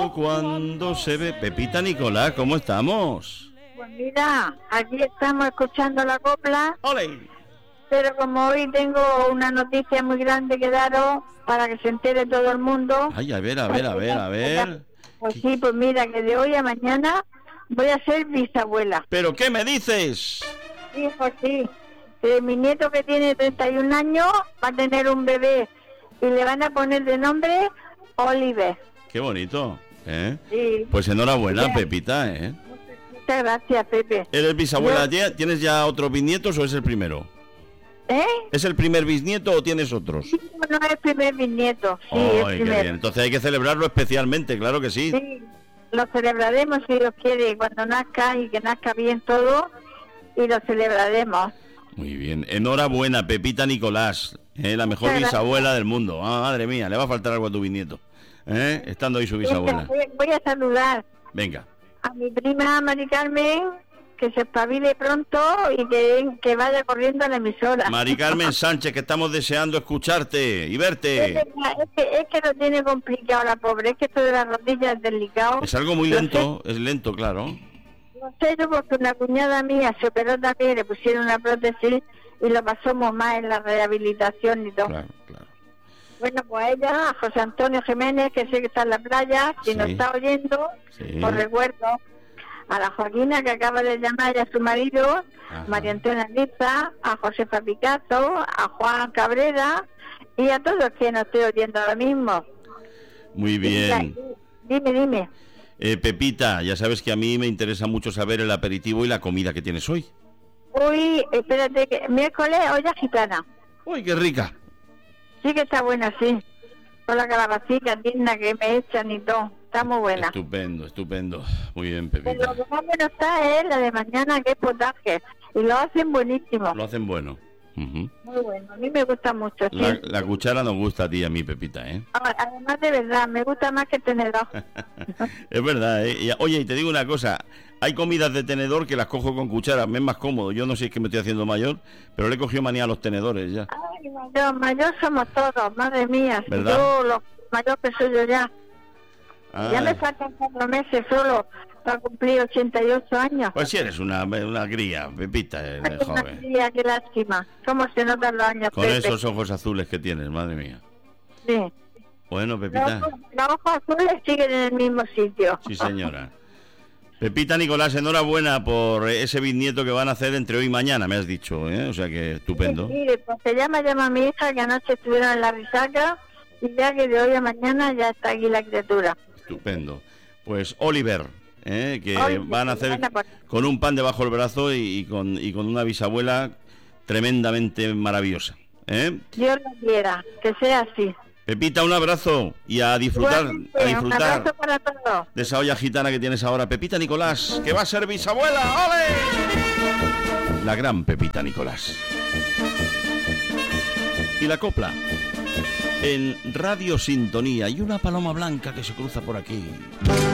cuando se ve. Pepita Nicolás, ¿cómo estamos? Pues mira, aquí estamos escuchando la copla. ¡Ole! Pero como hoy tengo una noticia muy grande que daros para que se entere todo el mundo. Ay, a ver. Pues sí, pues mira, que de hoy a mañana voy a ser bisabuela. ¿Pero qué me dices? Sí, pues sí. Mi nieto, que tiene 31 años, va a tener un bebé y le van a poner de nombre Oliver. Qué bonito, ¿eh? Sí. Pues enhorabuena, Ya. Pepita, ¿eh? Muchas gracias, Pepe. ¿Eres bisabuela? ¿Tienes ya otros bisnietos o es el primero? ¿Eh? ¿Es el primer bisnieto o tienes otros? Sí, no es el primer bisnieto. Sí, Ay, es qué primero. bien. Entonces hay que celebrarlo especialmente, claro que sí. Sí, lo celebraremos si Dios quiere, cuando nazca y que nazca bien todo, y lo celebraremos. Muy bien. Enhorabuena, Pepita Nicolás, la mejor Muchas bisabuela del mundo. Ah, madre mía, le va a faltar algo a tu bisnieto, estando ahí su bisabuela. Voy a saludar Venga. a mi prima Mari Carmen, que se espabile pronto y que vaya corriendo a la emisora. Mari Carmen Sánchez, que estamos deseando escucharte y verte. Es que lo tiene complicado la pobre, es que esto de las rodillas es delicado. Es algo muy lento, es lento, claro. No sé yo, porque una cuñada mía se operó también, le pusieron una prótesis y lo pasó muy mal en la rehabilitación y todo. Claro. Bueno, pues a ella, a José Antonio Jiménez, que sé que está en la playa, si Sí. nos está oyendo, Sí. os recuerdo. A la Joaquina, que acaba de llamar, y a su marido, Ajá. María Antonia Liza, a Josefa Picasso, a Juan Cabrera y a todos que nos estoy oyendo ahora mismo. Muy bien. Dime. Pepita, ya sabes que a mí me interesa mucho saber el aperitivo y la comida que tienes hoy. Hoy, espérate, que miércoles, olla gitana. ¡Uy, qué rica! Sí que está buena, sí. Con la calabacita tierna que me echan y todo. Está muy buena. Estupendo. Muy bien, Pero Pepita. lo que más bueno está es la de mañana, que es potaje. Y lo hacen buenísimo. Lo hacen bueno. Ujú. Muy bueno. A mí me gusta mucho, sí. La cuchara nos gusta a ti y a mí, Pepita, ¿eh? Además, de verdad, me gusta más que el tenedor. Es verdad, ¿eh? Oye, y te digo una cosa. Hay comidas de tenedor que las cojo con cuchara. Me es más cómodo. Yo no sé si es que me estoy haciendo mayor, pero le he cogido manía a los tenedores ya. Ay, mayor somos todos, madre mía. ¿Verdad? Yo, lo mayor que soy yo ya. Ah, Ya me faltan 4 meses solo para cumplir 88 años. Pues si eres una cría, Pepita, eres joven. Tía, qué lástima. ¿Cómo se notan los años, Con Pepe? esos ojos azules que tienes, madre mía. Sí. Bueno, Los Pepita. ojos azules siguen en el mismo sitio. Sí, señora. Pepita Nicolás, enhorabuena por ese bisnieto que van a hacer entre hoy y mañana, me has dicho, ¿eh? O sea que estupendo. Sí, pues se llama a mi hija, que anoche estuvieron en la risaca, y ya que de hoy a mañana ya está aquí la criatura. Estupendo. Pues Oliver, que Oliver, van a hacer anda por- con un pan debajo del brazo y con una bisabuela tremendamente maravillosa. Dios lo quiera, que sea así. Pepita, un abrazo y a disfrutar, Igualmente, a un disfrutar abrazo para todos. de esa olla gitana que tienes ahora. Pepita Nicolás, que va a ser bisabuela. ¡Ole! La gran Pepita Nicolás. Y la copla en Radio Sintonía y una paloma blanca que se cruza por aquí.